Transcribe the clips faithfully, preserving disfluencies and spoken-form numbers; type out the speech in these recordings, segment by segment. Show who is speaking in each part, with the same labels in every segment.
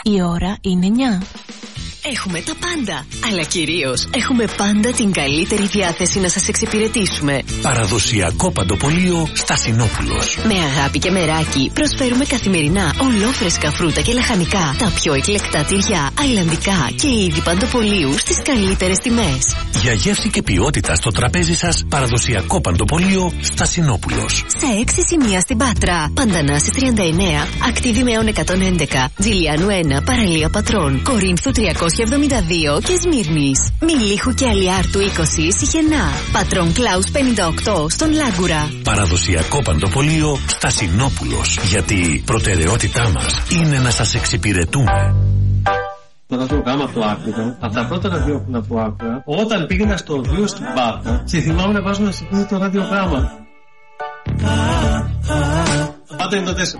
Speaker 1: Η ώρα είναι εννιά.
Speaker 2: Έχουμε τα πάντα, αλλά κυρίως έχουμε πάντα την καλύτερη διάθεση να σας εξυπηρετήσουμε.
Speaker 3: Παραδοσιακό παντοπωλείο Στασινόπουλος.
Speaker 2: Με αγάπη και μεράκι προσφέρουμε καθημερινά ολόφρεσκα φρούτα και λαχανικά, τα πιο εκλεκτά τυριά, αιλαντικά και είδη παντοπωλείου στις καλύτερες τιμές.
Speaker 3: Για γεύση και ποιότητα στο τραπέζι σας, παραδοσιακό παντοπωλείο Στασινόπουλος.
Speaker 2: Σε έξι σημεία στην Πάτρα, Παντανάσης τριάντα εννέα, Ακτίδημεων εκατόν έντεκα, Τζιλιάνου ένα, Παραλία Πατρών, Κορίνθου τριακόσια εβδομήντα δύο και Σμύρνης. Μιλίχου και Αλιάρτου είκοσι, Σιχενά. Πατρών Κλάους πενήντα οκτώ στον Λάγκουρα.
Speaker 3: Παραδοσιακό παντοπωλείο Στασινόπουλος. Γιατί προτεραιότητά μας είναι να σας εξυπηρετούμε.
Speaker 4: Το ραδιογράμμα που άκουγα, από τα πρώτα ραδιόφωνα που άκουγα, όταν πήγαινα στο οδείο στην Πάτρα, και θυμάμαι να βάζω να συγκρίνει το ραδιογράμμα. Πάντα είναι το τέσσερα.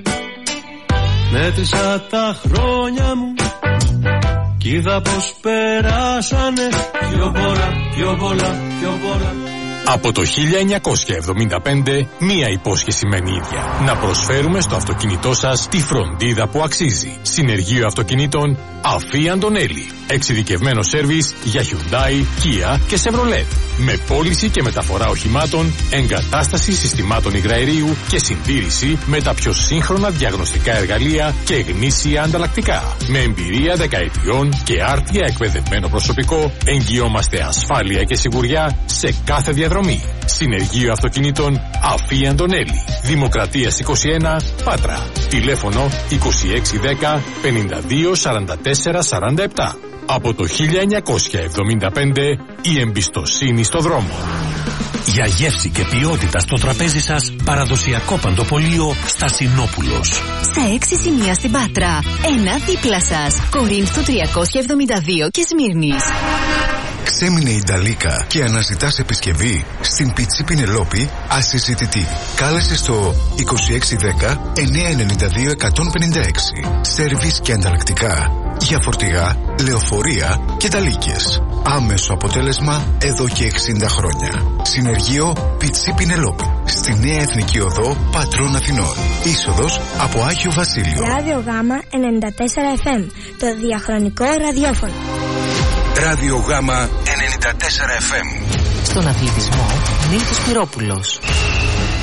Speaker 5: Μέτρησα τα χρόνια μου κι είδα πως περάσανε πιο πολλά, πιο πολλά, πιο πολλά.
Speaker 6: Από το χίλια εννιακόσια εβδομήντα πέντε, μία υπόσχεση μένει ίδια. Να προσφέρουμε στο αυτοκίνητό σας τη φροντίδα που αξίζει. Συνεργείο αυτοκινήτων Αφή Αντωνέλη. Εξειδικευμένο σέρβις για Hyundai, Kia και Chevrolet. Με πώληση και μεταφορά οχημάτων, εγκατάσταση συστημάτων υγραερίου και συντήρηση με τα πιο σύγχρονα διαγνωστικά εργαλεία και γνήσια ανταλλακτικά. Με εμπειρία δεκαετιών και άρτια εκπαιδευμένο προσωπικό, εγγυόμαστε ασφάλεια και σιγουριά σε κάθε διαδρομή. Συνεργείο αυτοκινήτων Αφή Αντωνέλη. Δημοκρατίας είκοσι ένα, Πάτρα. Τηλέφωνο είκοσι έξι δέκα πενήντα δύο σαράντα τέσσερα σαράντα επτά. Από το χίλια εννιακόσια εβδομήντα πέντε, η εμπιστοσύνη στο δρόμο.
Speaker 3: Για γεύση και ποιότητα στο τραπέζι σας, παραδοσιακό παντοπωλείο Στασινόπουλος.
Speaker 2: Σε έξι σημεία στην Πάτρα, ένα δίπλα σας, Κορίνθου τριακόσια εβδομήντα δύο και Σμύρνης.
Speaker 7: Ξέμεινε η Νταλίκα και αναζητάς επισκευή? Στην Πιτσί Πινελόπη ασυζητητή. Κάλεσε στο είκοσι έξι δέκα εννιακόσια ενενήντα δύο εκατόν πενήντα έξι. Σέρβις και ανταλλακτικά για φορτηγά, λεωφορεία και ταλίκες. Άμεσο αποτέλεσμα εδώ και εξήντα χρόνια. Συνεργείο Πιτσί Πινελόπη. Στη Νέα Εθνική Οδό Πατρών Αθηνών. Είσοδος από Άγιο Βασίλειο.
Speaker 8: Ράδιο Γάμα ενενήντα τέσσερα εφ εμ. Το διαχρονικό ραδιόφωνο.
Speaker 7: Ράδιο Γάμα ενενήντα τέσσερα εφ εμ.
Speaker 2: Στον αθλητισμό, Νίκος Πυρόπουλος.